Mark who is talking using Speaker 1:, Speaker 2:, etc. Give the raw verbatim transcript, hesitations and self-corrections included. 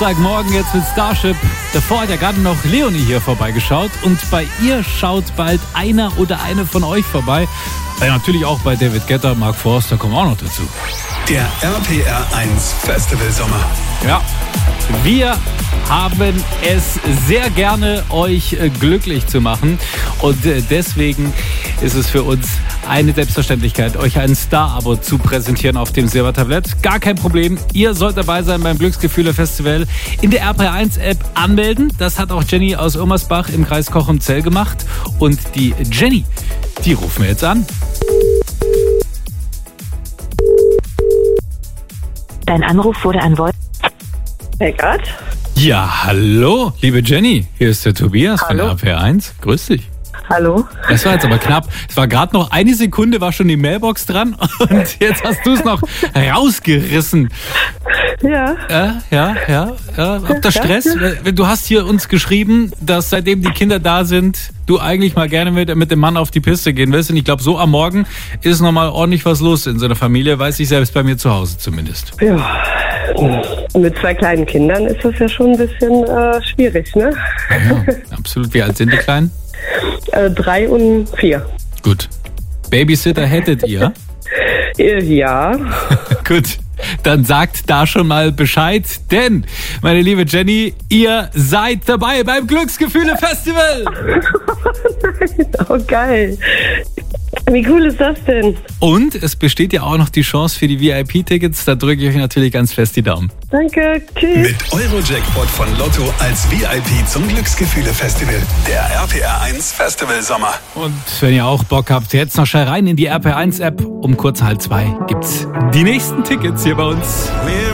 Speaker 1: Morgen jetzt mit Starship. Davor hat ja gerade noch Leonie hier vorbeigeschaut und bei ihr schaut bald einer oder eine von euch vorbei. Ja, natürlich auch bei David Guetta, Mark Forster kommen auch noch dazu.
Speaker 2: Der R P R eins Festival Sommer.
Speaker 1: Ja, wir haben es sehr gerne, euch glücklich zu machen und deswegen ist es für uns eine Selbstverständlichkeit, euch ein Star-Abo zu präsentieren auf dem Silbertablett. Gar kein Problem, ihr sollt dabei sein beim Glücksgefühle-Festival. In der R P R eins App anmelden, das hat auch Jenny aus Irmersbach im Kreis Cochem-Zell gemacht und die Jenny, die rufen wir jetzt an.
Speaker 3: Dein Anruf wurde an Voice.
Speaker 4: Hey Gott.
Speaker 1: Ja, hallo, liebe Jenny. Hier ist der Tobias
Speaker 4: Hallo.
Speaker 1: von R P R eins. Grüß dich.
Speaker 4: Hallo.
Speaker 1: Das war jetzt aber knapp. Es war gerade noch eine Sekunde, war schon die Mailbox dran und jetzt hast du es noch rausgerissen.
Speaker 4: Ja.
Speaker 1: Ja, ja, ja. ja. Habt ihr Stress? Du hast hier uns geschrieben, dass seitdem die Kinder da sind, du eigentlich mal gerne mit, mit dem Mann auf die Piste gehen willst. Und ich glaube, so am Morgen ist nochmal ordentlich was los in so einer Familie. Weiß ich selbst bei mir zu Hause zumindest.
Speaker 4: Ja. Mit zwei kleinen Kindern ist das ja schon ein bisschen äh, schwierig, ne?
Speaker 1: Ja, absolut. Wie alt sind die Kleinen?
Speaker 4: Äh, drei und vier.
Speaker 1: Gut. Babysitter hättet ihr?
Speaker 4: Äh, ja.
Speaker 1: Gut. Dann sagt da schon mal Bescheid, denn, meine liebe Jenny, ihr seid dabei beim Glücksgefühle-Festival.
Speaker 4: Oh, geil. Wie cool ist das denn?
Speaker 1: Und es besteht ja auch noch die Chance für die V I P-Tickets. Da drücke ich euch natürlich ganz fest die Daumen.
Speaker 4: Danke, tschüss.
Speaker 2: Mit Eurojackpot von Lotto als V I P zum Glücksgefühle-Festival. Der R P R eins Festival Sommer.
Speaker 1: Und wenn ihr auch Bock habt, jetzt noch schnell rein in die R P R eins App. Um kurz halb zwei gibt's die nächsten Tickets hier bei uns.